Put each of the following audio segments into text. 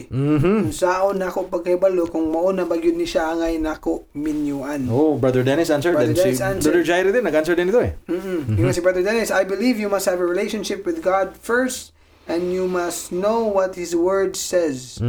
Kung saon nako pagkahibalo kung mao na bagyod ni siya angay nako minyuan. Oh, Brother Dennis answered. Brother Then Dennis answered. Brother Jairo din, nag-answer din ito eh. Yung si Brother Dennis, I believe you must have a relationship with God first and you must know what His Word says.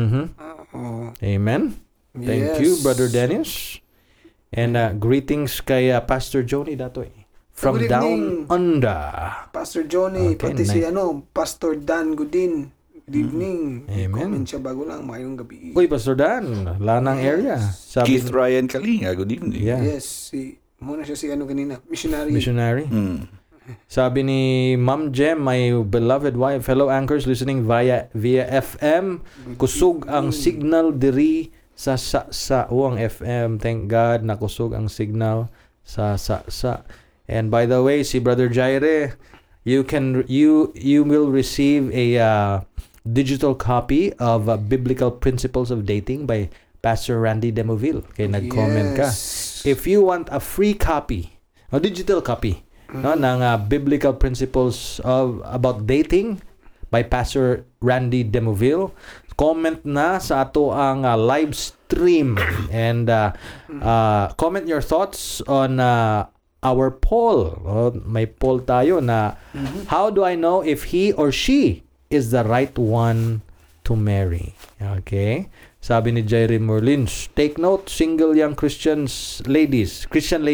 Amen. Thank you, Brother Dennis. And greetings kay Pastor Johnny Datoy. From Good down evening, under. Pastor Johnny, Okay, pati si Pastor Dan Godin. Good evening. Amen. Comment siya bago lang, mayong gabi. Uy, Pastor Dan, Lanang area. Sabi Keith Ryan Kalinga, good evening. Yeah. Yes, muna siya si kanina, missionary. Missionary. Sabi ni Ma'am Jem, my beloved wife, fellow anchors listening via FM, kusog ang signal diri sa uang FM. Thank God, nakusog ang signal sa. And by the way, si Brother Jaire, you will receive a digital copy of Biblical Principles of Dating by Pastor Randy Demoville. Okay, nag-comment ka. If you want a free copy, a digital copy, no, ng Biblical Principles about Dating by Pastor Randy Demoville, comment na sa ato ang live stream and comment your thoughts on our poll. May poll tayo na how do I know if he or she is the right one to marry? Okay? Sabi ni Jerry Merlins, take note, single young Christian ladies,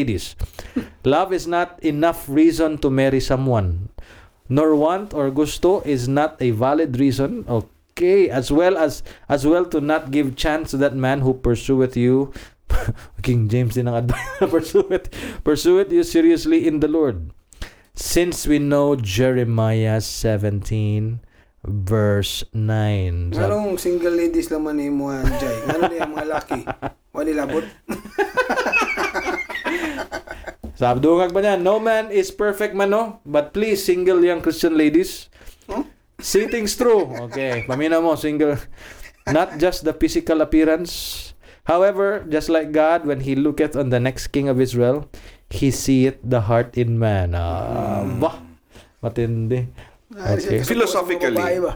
love is not enough reason to marry someone. Nor want or gusto is not a valid reason. Okay, as well to not give chance to that man who pursueth you. King James din ang advice. Pursue it you seriously in the Lord. Since we know Jeremiah 17 verse 9. Anong single ladies lang man mo Jay? Ano niya mga laki? Wali labot. Sabdungag ba niya? No man is perfect man, no? But please, single young Christian ladies, see things through. Okay, pamina mo, single. Not just the physical appearance. However, just like God, when He looketh on the next king of Israel, He seeth the heart in man. Bah, matindi. Okay. Philosophically,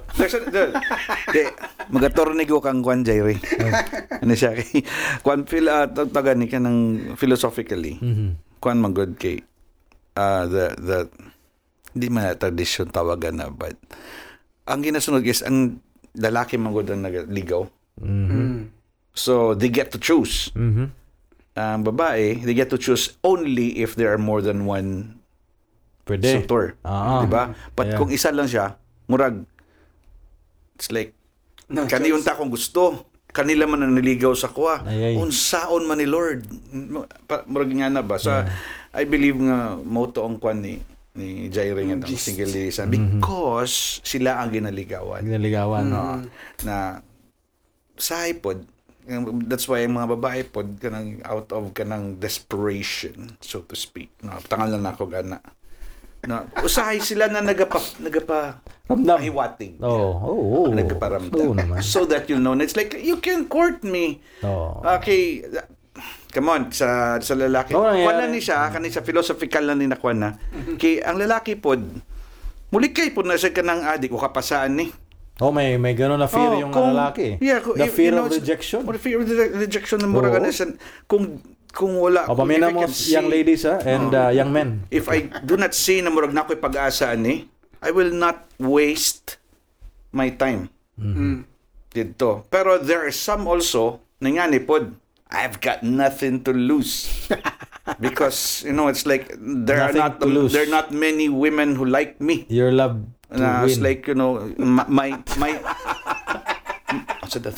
magatornig ko kang Kwan Jairi. Ano siya kay Kwan taga ni kanang philosophically. Kwan magod kay the hindi man tradition tawagan na, but ang ginasunod is ang lalaki magod ang nagaligaw. So they get to choose. Ang babae, they get to choose only if there are more than one suitor. Diba? But kung isa lang siya, murag, it's like, kaniyunta kung gusto, kanila man ang naligaw sa kuha. Unsaon man ni Lord. Murag nga na ba? So, I believe nga, moto ang kwan ni Jairi nga ng single ladies. Because sila ang ginaligawan. Na sa iPod, that's why ang mga babae pod kanang out of kanang desperation, so to speak. No, tangal lang nako gana. No, usahay sila na nagapa hiwating. Nagaparamdam. So that you'll know. It's like you can court me. Okay, come on sa lalaki. Kuan ni siya kanisa philosophical na ni nakuan na. Kay ang lalaki pod mulikay pod na sa kanang adik o kapasaan ni. May gano'n na fear yung lalaki. Yeah, the fear of rejection. Or fear of rejection na mura kanisan kung wala. Pamina mo young ladies and young men. If I do not see na murag na ako'y pag-asa I will not waste my time. Dito. Pero there are some also na nga ni pod, I've got nothing to lose. Because, it's like there are not many women who like me. Your love to it's win. like, my what's that?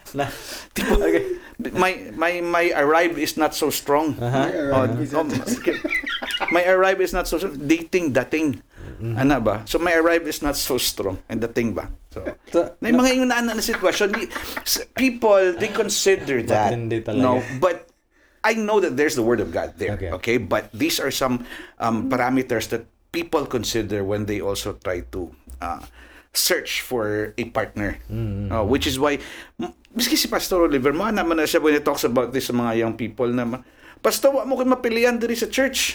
My arrive is not so strong. My arrive is not so strong. Dating. Ano ba? So my arrive is not so strong. And dating ba? So, may mga inunaan na sitwasyon. People, they consider that. No, but I know that there's the Word of God there. Okay? But these are some parameters that people consider when they also try to search for a partner. Which is why, miski si Pastor Oliver, naman na siya when he talks about this sa mga young people na, Pastor, wa mo kayo mapilian diri sa church.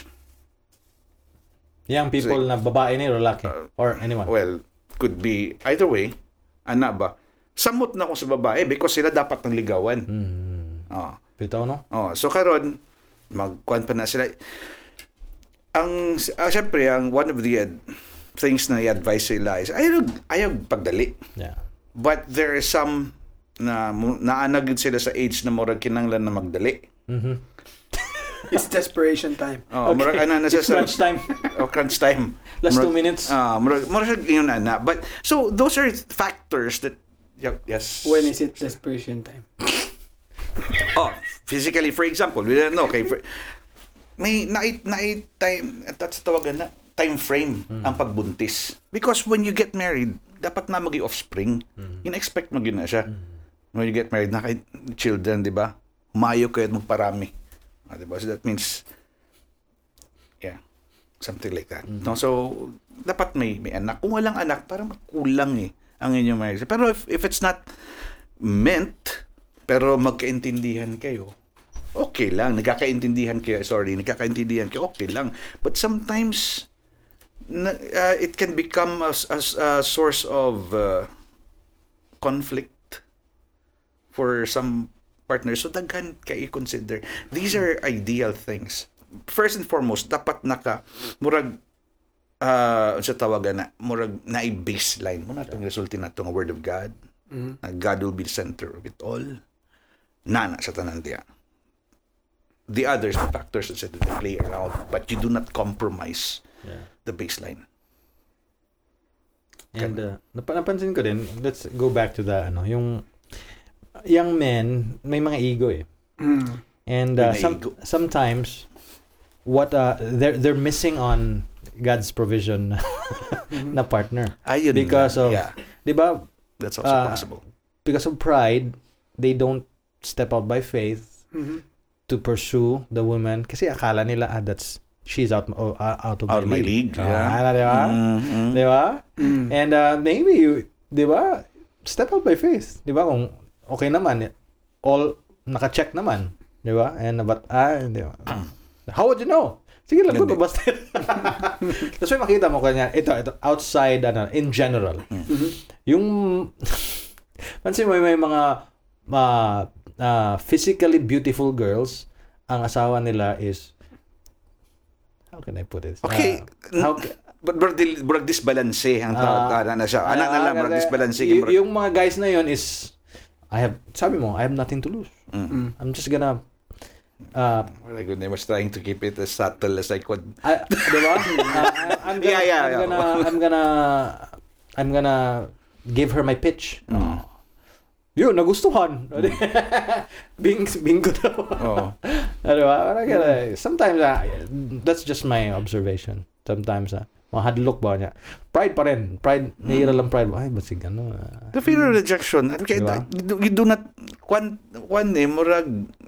Young people na babae ni lalaki or anyone. Well, could be either way. Ana ba? samot na ako sa babae because sila dapat ng ligawan. Oh. Bitaw, no? Oh, so karon magkuan pa na sila. Ang syempre ang one of the things na i-advise sila is ayaw pagdali. Yeah. But there is some na naanagid sila sa age na murag kinanglan na magdali. It's desperation time. Oh, murag ana na It's crunch time. Oh, crunch time. Last 2 minutes. Murag yun ana. But so those are factors that yes. When is it desperation time? Oh, physically, for example, we don't know, okay, may night time, that's tawagan na, time frame ang pagbuntis. Because when you get married, dapat na mag-offspring. In-expect mo yun na siya. When you get married, children, di ba? Humayo kayo at magparami. Di ba? So that means, yeah, something like that. No? So, dapat may anak. Kung walang anak, parang kulang ang inyong marriage. Pero if it's not meant, pero magkaintindihan kayo, okay lang. Nagkakaintindihan kayo, okay lang. But sometimes, it can become a source of conflict for some partners. So, daghan kayo consider. These are ideal things. First and foremost, dapat murag, sa tawagan na, murag na baseline. Muna itong resulti na itong word of God. Na God will be the center of it all. Nana sa tanan diya. The others, the factors that they play around, but you do not compromise the baseline. And napansin ko din, let's go back to the yung young men may mga ego And sometimes what they're missing on God's provision na partner. Ayun because of, di ba? That's also possible. Because of pride, they don't step out by faith to pursue the woman kasi akala nila she's out of my league. Yeah. Di ba? Di ba? And maybe you, di ba? Step out by faith. Di ba? Kung okay naman, all naka-check naman. Di ba? And di ba? How would you know? Sige lang ko basta. Tapos may makita mo kanya ito outside in general. Yung pansin mo may mga physically beautiful girls, ang asawa nila is, how can I put it? Okay. But brag disbalance ang tawag na siya. Anak na lang brag disbalance. Yung mga guys na yon is I have nothing to lose. I'm just gonna my goodness, I was trying to keep it as subtle as I could. Diba? I'm gonna give her my pitch. Yun, nagustuhan. Bingo daw. Diba? Sometimes, that's just my observation. Sometimes, mahadlok ba niya? Pride pa rin. Nahira lang pride. Ay, ba't si gano'n? The fear of rejection. Okay, diba? You do not, murag,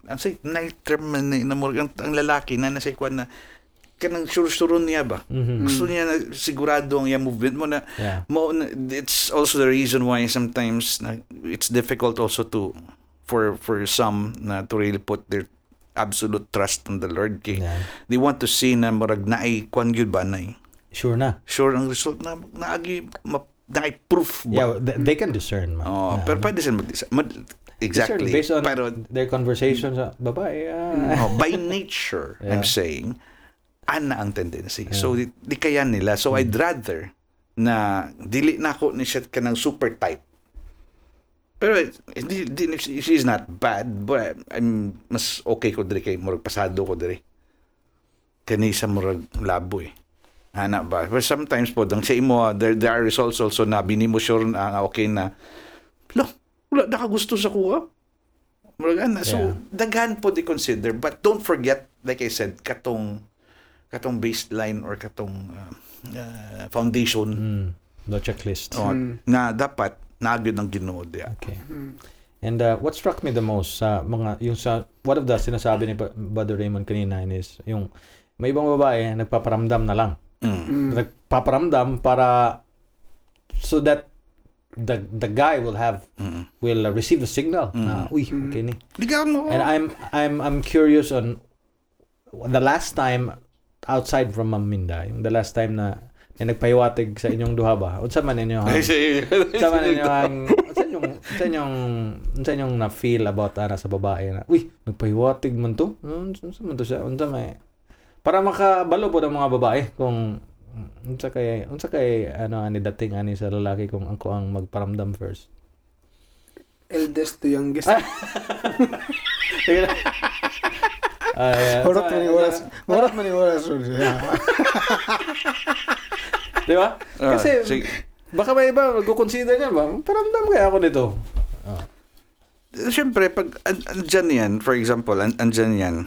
murag, ang lalaki na nasa kwan na, kanang sure-sure niya ba? Gusto niya na sigurado ang movement mo na, it's also the reason why sometimes it's difficult also for some na to really put their absolute trust on the Lord. They want to see na murag naay kwan gyud ba nay. Sure ang result na naagi proof ba? Yeah, they can discern. Pero pwede sila exactly. Based on their conversations sa babae. By nature, I'm saying, ana ang tendency. So, di kaya nila. So, I'd rather na dili na ako ni siya kanang super type. Pero, she's not bad, but I'm mas okay ko diri kay murag pasado ko diri. Kanisa murag labo Ana ba? But sometimes po, dang sa imo, there are results also na binimo sure na okay na, wala nakagusto sa kuha. Murag ana. So, daghan po di-consider. But don't forget, like I said, katong baseline or katong foundation. The checklist. Na dapat naagid ang Ginoo diya. Okay. And what struck me the most sa one of the sinasabi ni Brother Raymond kanina is yung may ibang babae nagpaparamdam na lang. Nagpaparamdam para so that the guy will receive the signal na okay ni. And I'm curious on the last time outside from Ma'am Minda, yung the last time na nagpahiwatig sa inyong duha ba? Unsa man ninyo unsa man ninyo unsa inyong na feel about ana sa babae na uy nagpahiwatig man to unsa man to siya unsa may para makabalo po ng mga babae kung unsa kay ano ani dating ani sa lalaki kung ako ang magparamdam first. Eldest to youngest. Marot man yung oras. Di ba? Kasi, baka may iba, mag-consider niya ba? Paramdam kaya ako nito. Siyempre, pag andyan yan, for example, andyan yan,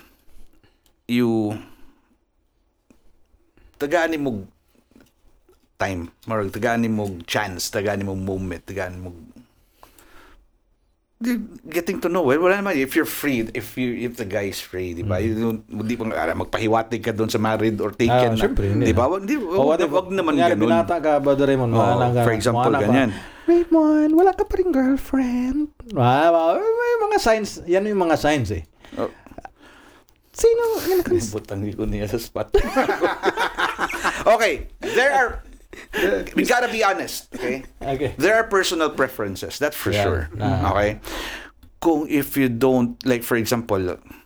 tagaan mo time, marag tagaan mo chance, tagaan mo moment, tagaan mo getting to know wala naman if you're free if the guy is free di ba hindi pang magpahiwatig ka doon sa married or taken di ba wag naman ganoon binata ka ba Doraemon for example ganyan Raymond wala ka pa ring girlfriend may mga signs yan yung mga signs sino butang ko niya sa spot okay we gotta be honest, okay? There are personal preferences, that's for sure. Okay? Kung if you don't, like for example,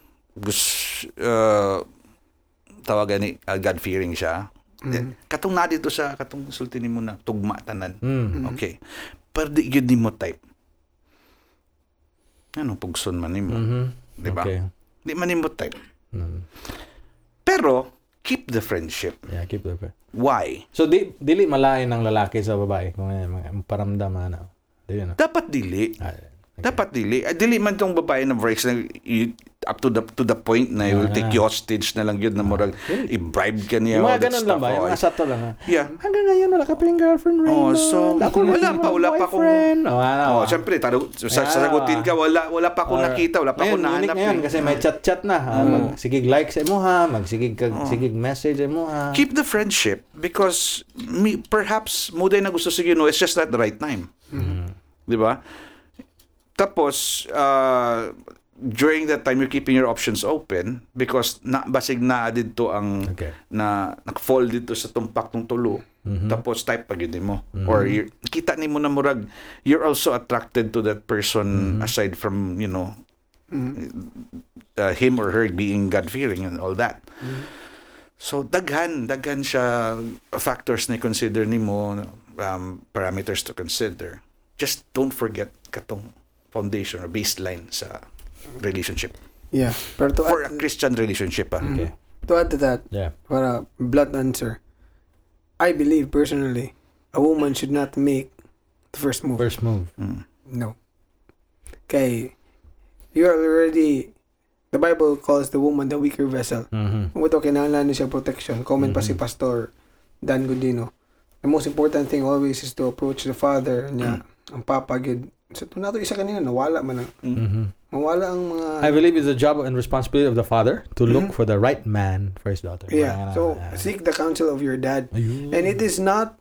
tawagan ni God-fearing siya, katong na dito sa, katong sultinin mo na, tugma tanan. Okay. Pero di yun mo type. Ano, pugson man mo. Diba? Okay. Di man mo type. Pero, keep the friendship. Yeah, keep the friendship. Why? So, dili malain ng lalaki sa babae kung paramdam na. Dapat dili. Okay. Dapat dili. Dili man tong babae na breaks na up to the point na you will take you hostage na lang yun na morag i-bribe ka niya. Mga ganun lang ba? Yung asato lang. Yeah. Hanggang ngayon wala ka paling girlfriend, Raymond. So, wala pa akong siyempre, sasagutin ka, wala pa akong nakita, wala pa akong nahanap. Ngayon, kasi may chat-chat na. Magsigig like sa imo ha, magsigig message sa imo ha. Keep the friendship because perhaps muday na gusto sa Ginoo, it's just not the right time. Di ba? Tapos, during that time, you're keeping your options open because basig na dito ang na nag-fall dito sa tumpak ng tulo. Tapos, type pag yun mo. Or, kita ni mo na murag, you're also attracted to that person aside from, him or her being God-fearing and all that. So, daghan siya factors na consider ni mo, parameters to consider. Just don't forget katong foundation or baseline sa relationship. Yeah. Pero for a Christian relationship. Okay. To add to that, for a blunt answer, I believe personally, a woman should not make the first move. No. Okay. You are already, the Bible calls the woman the weaker vessel. Kung ito, kinahanglan siya protection. Comment pa si Pastor Dan Godino. The most important thing always is to approach the father niya, ang papa, good. So, nato isa kanina, nawala man mawala ang mga... I believe it's the job and responsibility of the father to look for the right man for his daughter. Yeah. So, seek the counsel of your dad. And it is not...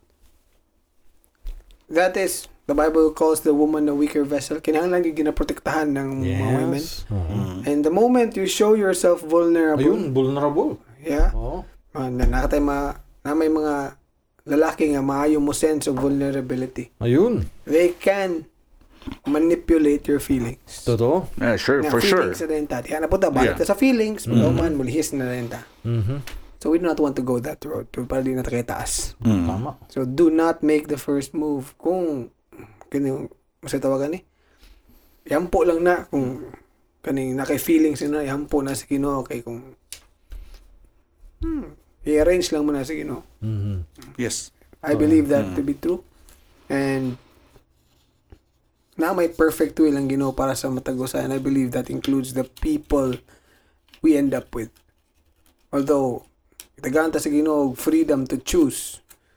That is, the Bible calls the woman a weaker vessel. Kinahanglan yung ginaprotektahan ng mga women. And the moment you show yourself vulnerable... vulnerable. Yeah. Nakatay na may mga lalaki nga maayo mo sense of vulnerability. They can manipulate your feelings. Totoo? Yeah, sure, for sure. Feelings na rin ta. Diyan na po balik sa feelings, man, mulihis na rin ta. So we do not want to go that road. Para di na tayo taas. Tama. So do not make the first move. Kung masaya tawagan yampo lang na. Kung kaning nakay-feelings na, yampo na sa Ginoo. Okay, kung i-arrange lang mo na sa Ginoo. Yes. I believe that to be true. And na may perfect will ang Ginoo para sa matagusan. I believe that includes the people we end up with. Although, itaganta sa Ginoo freedom to choose.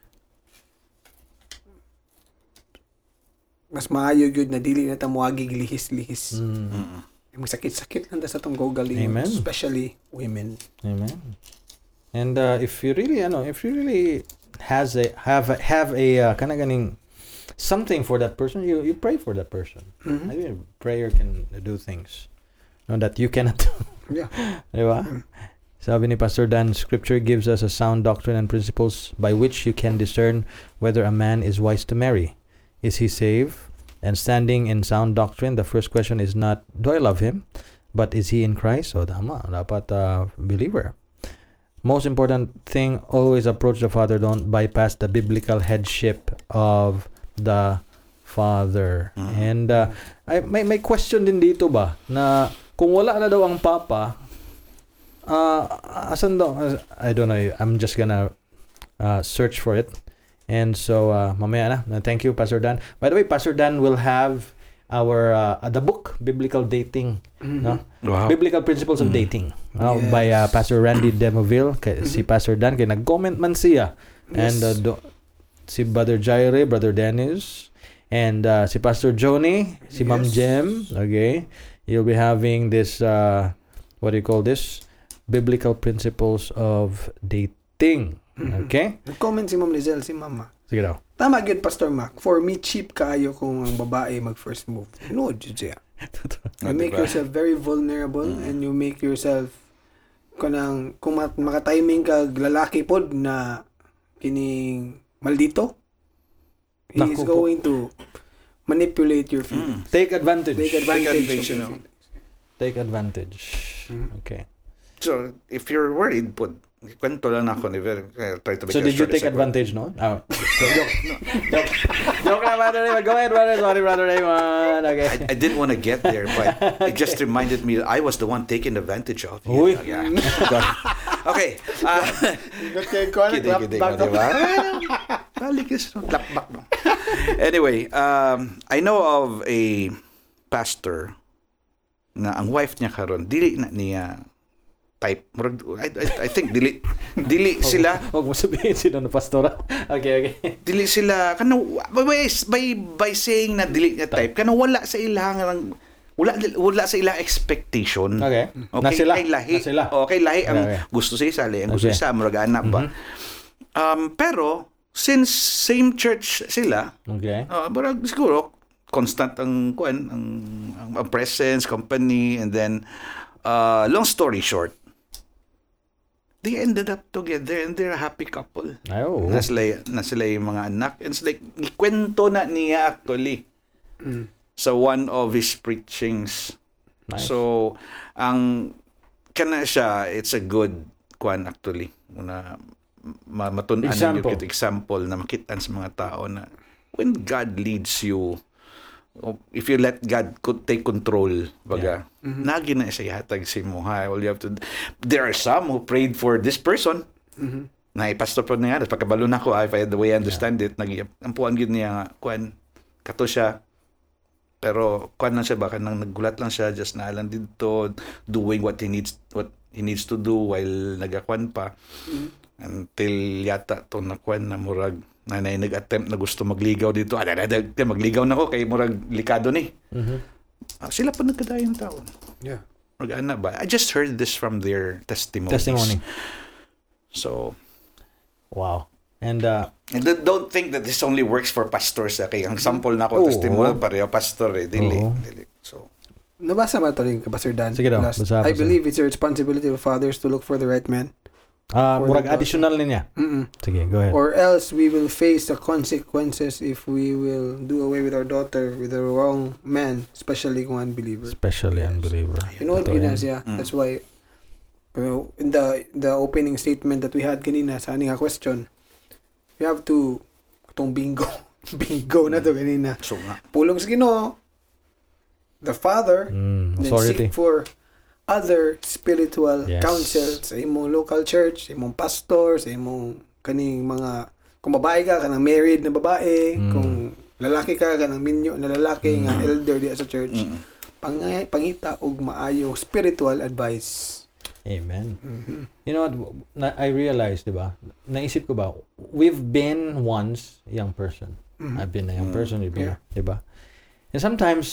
Mas maayo gyud na dili na ta moagi lihis-lihis. May sakit-sakit lang ta sa tong gogaling, especially women. Amen. And if you really have a kind of ganing something for that person, you pray for that person. I mean, prayer can do things that you cannot do. Yeah. Diba? Sabi ni Pastor Dan, Scripture gives us a sound doctrine and principles by which you can discern whether a man is wise to marry. Is he saved and standing in sound doctrine? The first question is not, do I love him? But is he in Christ? So, tama. Dapat believer. Most important thing, always approach the Father. Don't bypass the biblical headship of the Father. And may question din dito ba na kung wala na daw ang Papa, asan daw? I don't know. I'm just gonna search for it. And so mamaya na. Thank you, Pastor Dan. By the way, Pastor Dan will have our the book Biblical Dating, no? Wow. Biblical Principles of Dating, by Pastor Randy Demoville. Si Pastor Dan kay nag-comment man siya. And si Brother Jaire, Brother Dennis, and si Pastor Joni, si Ma'am Jem. Okay, you'll be having this what do you call this? Biblical Principles of Dating. Okay? Comment si Ma'am Lizelle, si Mama. Sige daw. Tama gyud, Pastor Mac. For me, cheap kaayo kung ang babae mag-first move. No, siya. You make yourself very vulnerable and you make yourself kung maka-timing ka lalaki pod na kining maldito, he is going to manipulate your feelings. Take advantage. Take advantage. Okay. So, if you're worried, kwento lang ako ni Ver. Try to make so, did you take advantage, no? Joke lang, Brother Raymond. Go ahead, brother. Sorry, Brother Raymond. Okay. I didn't want to get there, but it just reminded me that I was the one taking advantage of. Uy. Yeah. Okay. Anyway, I know of a pastor na ang wife niya karon dili na niya type. I think dili sila. Huwag mo sabihin sino na pastora. Okay. Dili sila by saying na dili niya type kana wala sa ilang wala sa ilang expectation. Okay. Kay lahi. Okay, lahi ang gusto sa isali, ang gusto sa murag anak ba. Pero since same church sila, murag siguro constant ang presence, company, and then long story short, they ended up together and they're a happy couple. Na sila yung mga anak. And it's like, ikwento na niya actually sa one of his preachings. Nice. So, kana siya, it's a good kwan actually. Matunan yung example na makitaan sa mga tao na when God leads you, if you let God take control, nagi na siya hatag si mo. All you have to. There are some who prayed for this person. Na pastor po niya, pagkabalo na ko, the way I understand it, ampuan gid niya kuan kato siya. Pero kuan lang siya baka nang naggulat lang siya, just na lang dito doing what he needs to do while nagakuan pa. Until yata to na kuan na murag nanay nag-attempt na gusto magligaw dito. Magligaw na ko kay murag likado ni. Sila pa nagkadayang taon. Yeah. Mag-ana ba? I just heard this from their testimony. So, wow. And don't think that this only works for pastors. Kay ang sample na ko testimony pareho pastor dili. So, nabasa ba ito rin ka, Pastor Dan? Sige daw. I believe it's the responsibility of fathers to look for the right man. Murag additional niya. Sige, go ahead. Or else we will face the consequences if we will do away with our daughter with the wrong man, especially kung unbeliever. You know what siya? That's why in the opening statement that we had kanina sa aning question, we have to itong bingo na to kanina. So nga. Pulong sa Ginoo, the Father, then seek for other spiritual counsel sa imong local church, sa imong pastor, sa imong kaning mga, kung babae ka, kanang married na babae, kung lalaki ka, kanang minyo na lalaki nga elder di sa church, pangita og maayong spiritual advice. Amen. You know what, I realized, diba, naisip ko ba, we've been once a young person. I've been a young person, diba? And sometimes,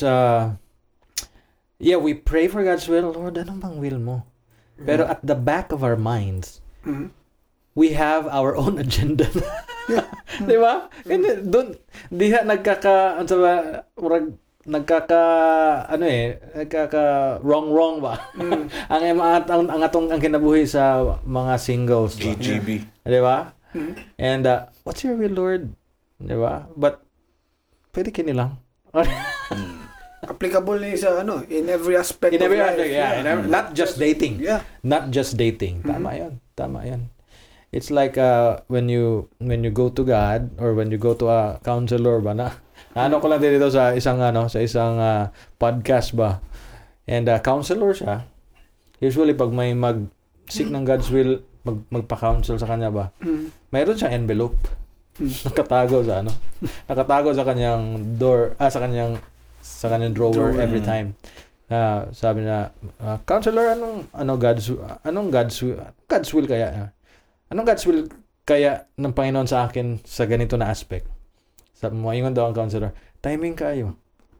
we pray for God's will. Lord, anong bang will mo? Pero at the back of our minds, we have our own agenda. Di ba? Diha nagkaka, wrong ba? ang atong kinabuhi sa mga singles ba? GGB. Di ba? And what's your will, Lord? Di ba? But pwede kini lang. Applicable ni sa in every aspect In every of aspect, life. not just dating. Yeah. Not just dating. Tama 'yan. It's like when you go to God or when you go to a counselor ba na ko lang dito sa isang podcast ba. And counselor siya. Usually pag may mag-seek ng God's will, magpa-counsel sa kanya ba. Mayroon siyang envelope. Nakatago sa kanyang door, sa kanyang drawer every time. Sabi na, counselor, anong God's will kaya? Anong God's will kaya ng Panginoon sa akin sa ganito na aspect? Sabi mo, ingon daw ang counselor, timing kayo.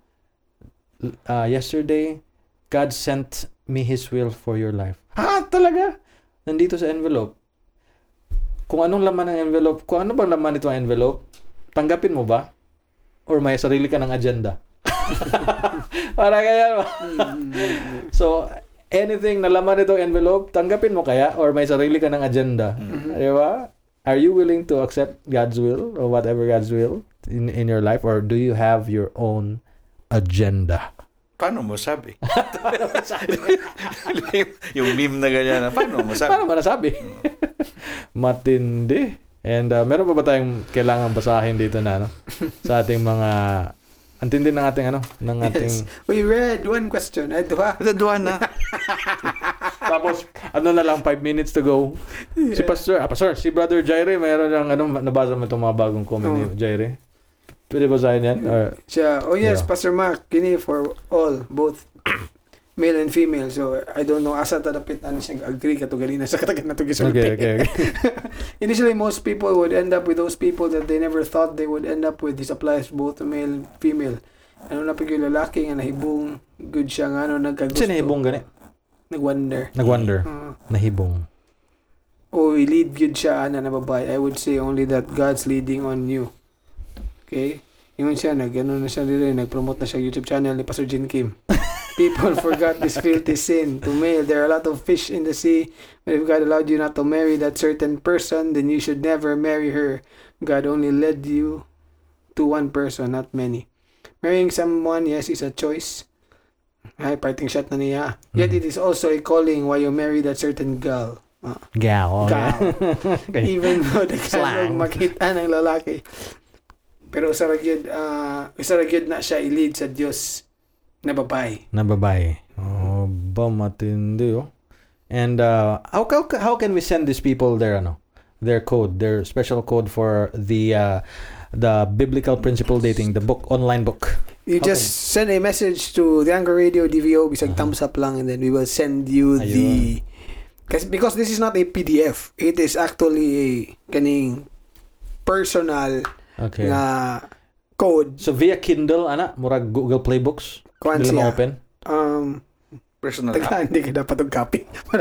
Yesterday, God sent me His will for your life. Talaga? Nandito sa envelope. Kung anong laman ng envelope, kung ano bang laman nito ang envelope, tanggapin mo ba? Or may sarili ka ng agenda? Para kaya ba? So, anything na laman nito envelope, tanggapin mo kaya? Or may sarili ka ng agenda? Di ba? Are you willing to accept God's will or whatever God's will in your life? Or do you have your own agenda? Paano mo sabi? Yung meme na ganyan. Paano mo sabi? Matindi. And meron pa ba tayong kailangan basahin dito na sa ating mga antindi ng ating Yes. We read one question. Dua na. Tapos na lang 5 minutes to go. Si Pastor, si Brother Jaire, mayroon ng nabasa mo itong mga bagong comment ni Jaire. Pwede ba sa yan? Yes, Pastor Mark, kini for all, both male and female. So, I don't know, asa tadapit siya agree ka to ganina sa katagan na to gisulti. Okay. Initially, most people would end up with those people that they never thought they would end up with. This applies both to male and female. Na pag yung lalaki nga nahibong, good siya nga, nagkagusto. Kasi nahibong gani? Nagwonder. Nahibong. Lead good siya, na babae. I would say only that God's leading on you. Okay? Yun siya, nag-promote na siya YouTube channel ni Pastor Jin Kim. People forgot this filthy sin. To male, there are a lot of fish in the sea. But if God allowed you not to marry that certain person, then you should never marry her. God only led you to one person, not many. Marrying someone, yes, is a choice. Ay, parting shot na niya. Yet it is also a calling why you marry that certain girl. Gal. Okay. Even though the kalog makita ng lalaki. Pero sa ragyod na siya i-lead sa Diyos na babae. Matindi. And how can we send these people their code, their special code for the biblical principle dating, the book, online book? You just send a message to the Anchor Radio DVO, bisag thumbs up lang, and then we will send you because this is not a PDF. It is actually a kaning personal na code. So via Kindle, murag Google Play Books? Hindi mo open? Personal app. Hindi ka dapat copy.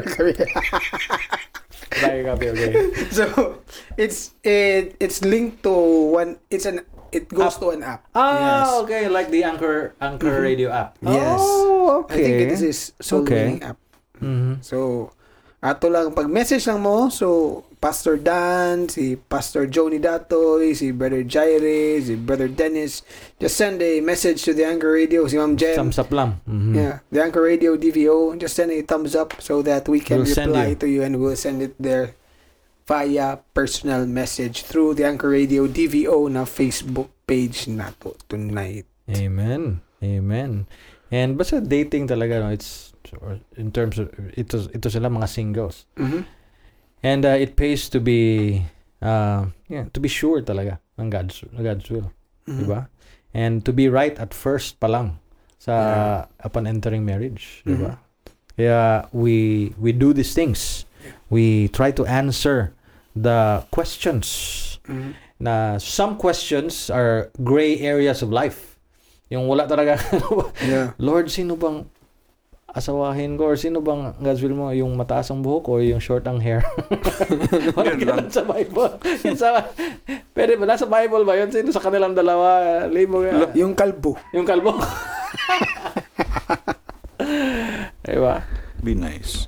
Okay. So, it's linked to one, it goes to an app. Yes. Okay, like the Anchor Radio app. Yes. Okay. I think it is solely app. So, ato lang, pag message lang mo, so, Pastor Dan, si Pastor Johnny Datoy, si Brother Jaire, si Brother Dennis, just send a message to the Anchor Radio, si Ma'am Jem. Thumbs up lang. Yeah, the Anchor Radio DVO, just send a thumbs up so that we can reply to you and we'll send it there via personal message through the Anchor Radio DVO na Facebook page nato tonight. Amen. And basta dating talaga, it's in terms of ito sila mga singles. And it pays to be sure talaga ng God's will, diba? And to be right at first pa lang sa upon entering marriage, diba? Kaya we do these things. We try to answer the questions. Na some questions are gray areas of life. Yung wala talaga Lord, sino bang asawahin ko, or sino bang God's will mo, yung mataas ang buhok o yung short ang hair? Walang ganun sa Bible. Pwede ba? Nasa Bible ba yun? Sino sa kanilang dalawa? Yung kalbo. Diba? Be nice.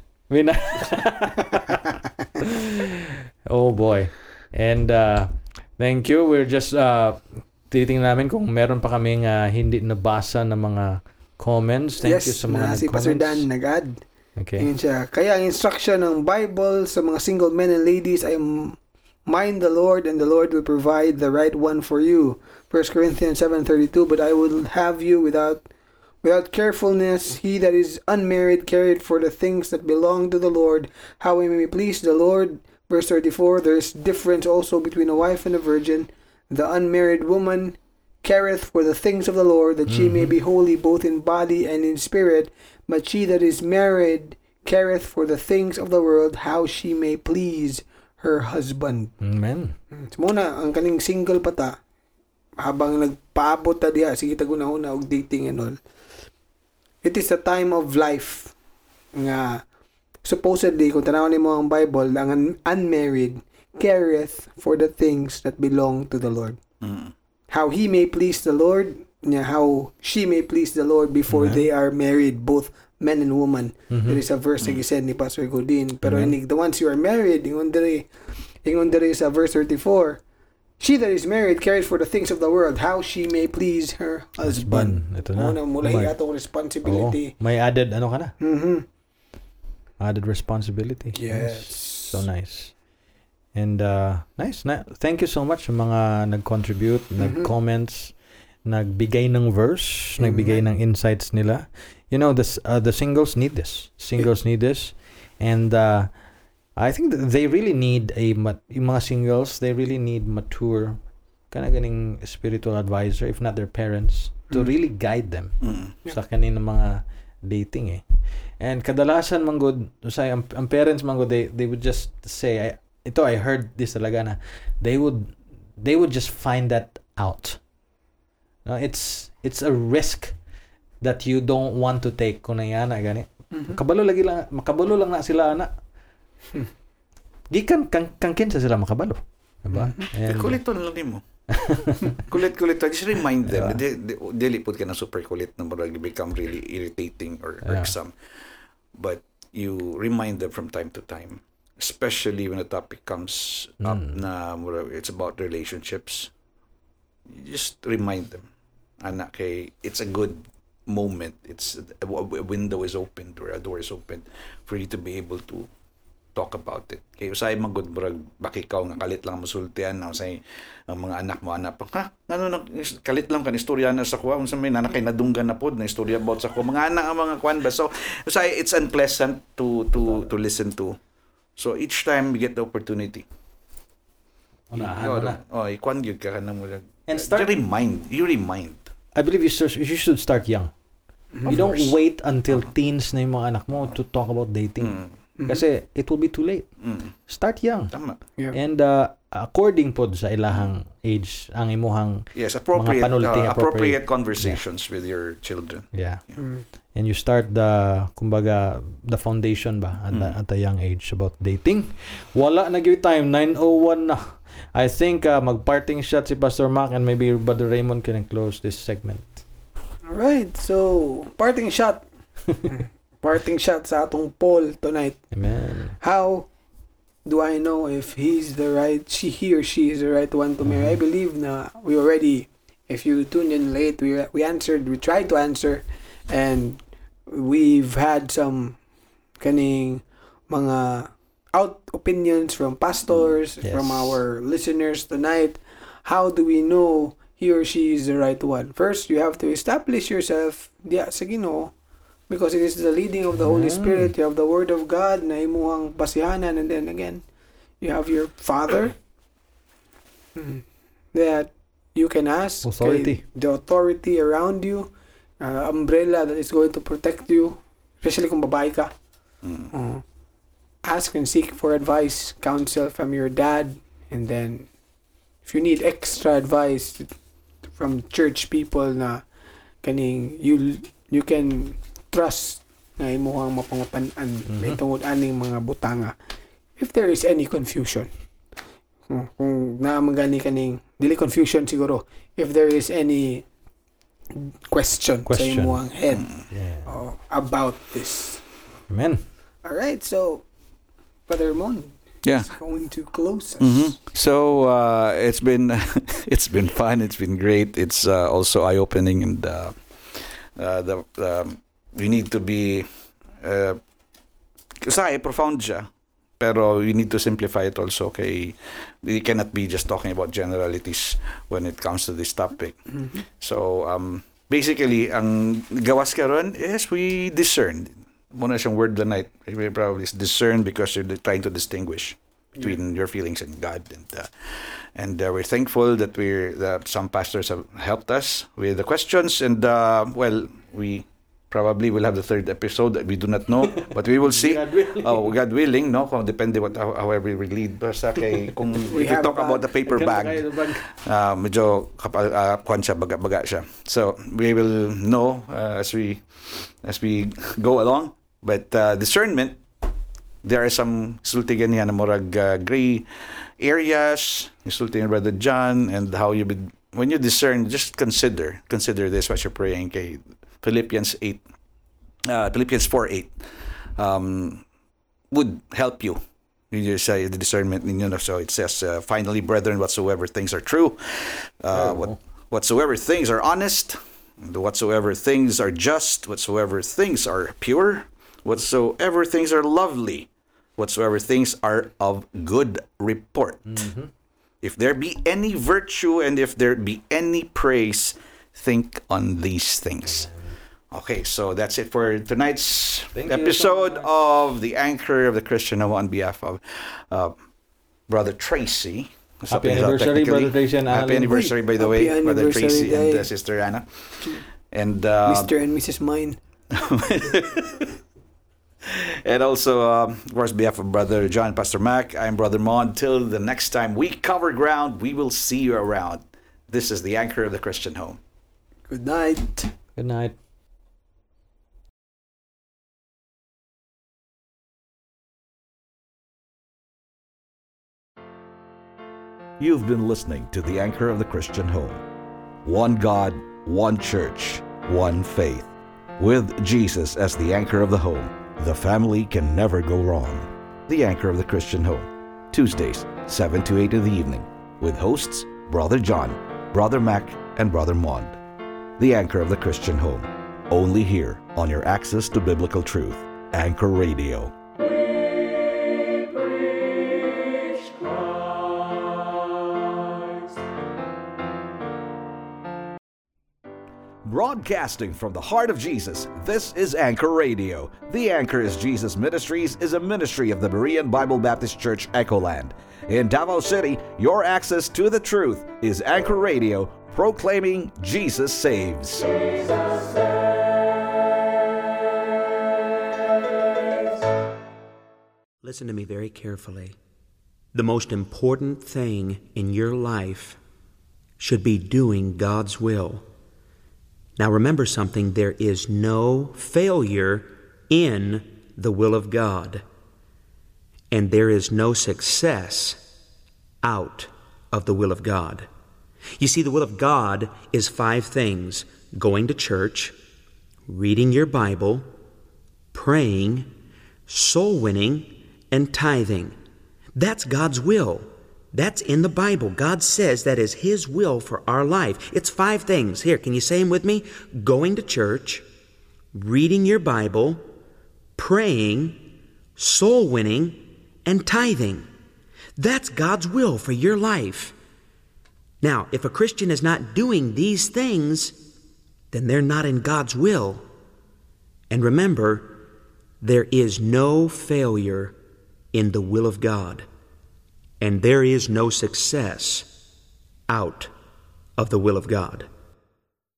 Oh boy. And thank you. We're just titingnan namin kung meron pa kaming hindi nabasa na mga comments. Thank you sa mga si Pastor Dan nag-add. Okay. Yun siya. Kaya ang instruction ng Bible sa mga single men and ladies ay mind the Lord and the Lord will provide the right one for you. 1 Corinthians 7:32, but I will have you without carefulness. He that is unmarried carried for the things that belong to the Lord, how he may please the Lord. Verse 34, there is difference also between a wife and a virgin. The unmarried woman careth for the things of the Lord, that she may be holy both in body and in spirit. But she that is married careth for the things of the world, how she may please her husband. Amen. Muna, ang kaning single pata, habang nagpaabot ta diha, sige taguna-una og dating and all. It is a time of life nga supposedly, kung tanawin mo ang Bible, ang unmarried careth for the things that belong to the Lord. How he may please the Lord, how she may please the Lord before they are married, both men and woman. There is a verse na gisaid ni Pastor Godin. Pero the ones you are married, ingon diri sa verse 34, she that is married careth for the things of the world, how she may please her husband. Ito na. Mula atong responsibility. May added ka na? Added responsibility. Yes. So nice. And nice. Thank you so much sa mga nag-contribute, nag-comments, nagbigay ng verse, nagbigay ng insights nila. You know, the singles need this. And I think that they really need yung mga singles, they really need mature, ganing spiritual advisor, if not their parents, to really guide them sa kaninang mga dating And kadalasan manggod, ang parents manggod, they would just say, I heard this talaga na, they would just find that out. It's a risk that you don't want to take kung nayana gani. Makabalo lang na sila ana. Gikan kang kinsa sila makabalo, diba? Kulit na lang nimo. Kulit just remind them. Dili pud ka na super kulit na murag become really irritating or irksome. But you remind them from time to time, especially when the topic comes up na it's about relationships. You just remind them, anak, it's a good moment. It's a window is opened or a door is open for you to be able to talk about it. Kaya usay magud murag bakikaw nga kalit lang musultian na usay ang mga anak mo kalit lang kan istorya na sa kuha unsa may nanakay nadunggan na pod na istorya about sa kuha mga anak ang mga kwan ba. So usay it's unpleasant to listen to. So each time we get the opportunity, ikwan gyud ka kanang murag and start you remind. I believe you should start young. You don't wait until teens na yung mga anak mo to talk about dating. Kasi it will be too late. Start young. Tama. Yeah. And according pod sa ilahang age, ang imuhang appropriate conversations with your children. Yeah. And you start the foundation ba at a young age about dating. Wala na gyud time, 9:01 na. I think mag-parting shot si Pastor Mac and maybe Brother Raymond can close this segment. All right. So, parting shot. Parting shot sa atong poll tonight. Amen. How do I know if he or she is the right one to marry? I believe na we already, if you tuned in late, we tried to answer, and we've had some kaning mga out opinions from pastors, from our listeners tonight. How do we know he or she is the right one? First, you have to establish yourself sa Ginoo, because it is the leading of the Holy Spirit. You have the Word of God na imuhang basihanan, and then again, you have your Father that you can ask. Authority. The authority around you, umbrella that is going to protect you, especially kung babae ka. Ask and seek for advice, counsel from your dad, and then if you need extra advice from church people na kaning you can trust na imuhang mapangutan-an may tungod aning mga butanga. If there is any confusion, kung naamang gani kaning dili confusion siguro, if there is any question. Sa imuang head about this. Amen. All right, so Brother Mon is going to close us. Mm-hmm. So it's been it's been fun. It's been great. It's also eye opening, and we need to be kasi profound siya. Pero we need to simplify it also. Okay, we cannot be just talking about generalities when it comes to this topic. Mm-hmm. So basically, ang gawas karon is we discern. Muna siyang word the night. We probably discern because you're trying to distinguish between your feelings and God. And we're thankful that some pastors have helped us with the questions. And we probably will have the third episode that we do not know, but we will see. God willing, no? Kung depende however we lead. Basta kay kung if we talk about the paper bag, medyo kwan siya, baga siya. So we will know as we go along. But discernment, there are some sultigan niya na murag gray areas. Sultigan Brother John, and how when you discern, just consider this what you're praying. Kay Philippians 4:8 would help you. You say the discernment, so it says, finally, brethren, whatsoever things are true, whatsoever things are honest, whatsoever things are just, whatsoever things are pure, whatsoever things are lovely, whatsoever things are of good report. Mm-hmm. If there be any virtue and if there be any praise, think on these things. Okay, so that's it for tonight's episode of The Anchor of the Christian Home on behalf of Brother Tracy. Happy anniversary, Brother Tracy and Anna. Happy anniversary, by the way, Brother Tracy and Sister Anna. And Mr. and Mrs. Mine. And also, of course, on behalf of Brother John, Pastor Mac, I'm Brother Mon. Till the next time we cover ground, we will see you around. This is The Anchor of the Christian Home. Good night. Good night. You've been listening to The Anchor of the Christian Home. One God, one church, one faith. With Jesus as the anchor of the home, the family can never go wrong. The Anchor of the Christian Home. Tuesdays, 7 to 8 in the evening. With hosts, Brother John, Brother Mac, and Brother Mond. The Anchor of the Christian Home. Only here on your access to biblical truth. Anchor Radio. Broadcasting from the heart of Jesus, this is Anchor Radio. The Anchor is Jesus Ministries is a ministry of the Berean Bible Baptist Church, Echoland. In Davao City, your access to the truth is Anchor Radio, proclaiming Jesus saves. Jesus saves. Listen to me very carefully. The most important thing in your life should be doing God's will. Now remember something, there is no failure in the will of God, and there is no success out of the will of God. You see, the will of God is 5 things: going to church, reading your Bible, praying, soul winning, and tithing. That's God's will. That's in the Bible. God says that is His will for our life. It's 5 things. Here, can you say them with me? Going to church, reading your Bible, praying, soul winning, and tithing. That's God's will for your life. Now, if a Christian is not doing these things, then they're not in God's will. And remember, there is no failure in the will of God. And there is no success out of the will of God.